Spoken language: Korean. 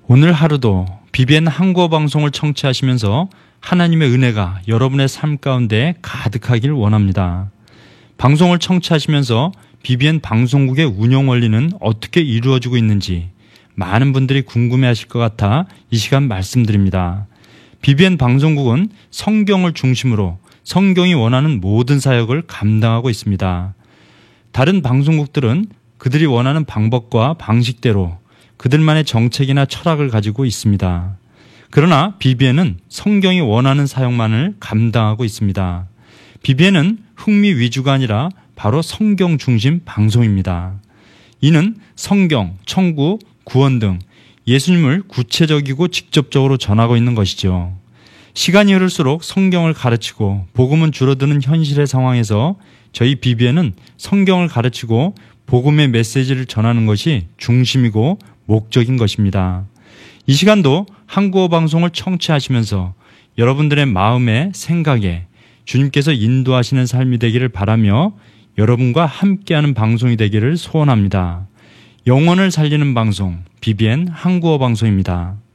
오늘 하루도 BBN 한국어 방송을 청취하시면서 하나님의 은혜가 여러분의 삶 가운데 가득하길 원합니다. 방송을 청취하시면서 BBN 방송국의 운영 원리는 어떻게 이루어지고 있는지 많은 분들이 궁금해하실 것 같아 이 시간 말씀드립니다. BBN 방송국은 성경을 중심으로 성경이 원하는 모든 사역을 감당하고 있습니다. 다른 방송국들은 그들이 원하는 방법과 방식대로 그들만의 정책이나 철학을 가지고 있습니다. 그러나 BBN은 성경이 원하는 사역만을 감당하고 있습니다. BBN은 흥미 위주가 아니라 바로 성경 중심 방송입니다. 이는 성경, 천국, 구원 등 예수님을 구체적이고 직접적으로 전하고 있는 것이죠. 시간이 흐를수록 성경을 가르치고 복음은 줄어드는 현실의 상황에서 저희 BBN은 성경을 가르치고 복음의 메시지를 전하는 것이 중심이고 목적인 것입니다. 이 시간도 한국어 방송을 청취하시면서 여러분들의 마음에 생각에 주님께서 인도하시는 삶이 되기를 바라며 여러분과 함께하는 방송이 되기를 소원합니다. 영혼을 살리는 방송 BBN 한국어 방송입니다.